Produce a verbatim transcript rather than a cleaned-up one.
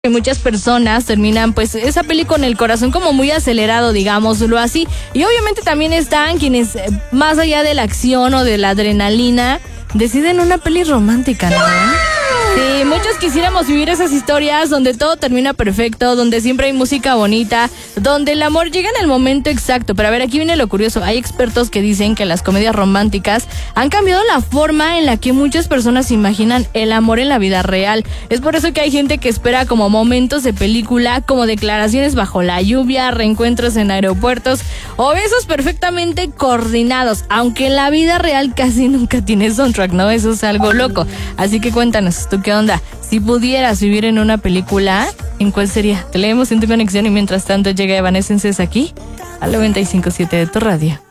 que muchas personas terminan pues esa peli con el corazón como muy acelerado, digámoslo así. Y obviamente también están quienes, más allá de la acción o de la adrenalina, deciden una peli romántica, ¿no? Sí, muchos quisiéramos vivir esas historias donde todo termina perfecto, donde siempre hay música bonita, donde el amor llega en el momento exacto. Pero a ver, aquí viene lo curioso. Hay expertos que dicen que las comedias románticas han cambiado la forma en la que muchas personas imaginan el amor en la vida real. Es por eso que hay gente que espera como momentos de película, como declaraciones bajo la lluvia, reencuentros en aeropuertos o besos perfectamente coordinados, aunque en la vida real casi nunca tiene soundtrack, ¿no? Eso es algo loco. Así que cuéntanos, ¿tú qué onda? Si pudieras vivir en una película, ¿en cuál sería? Te leemos en Tu Conexión y mientras tanto llega Evanescence aquí al noventa y cinco punto siete de tu radio.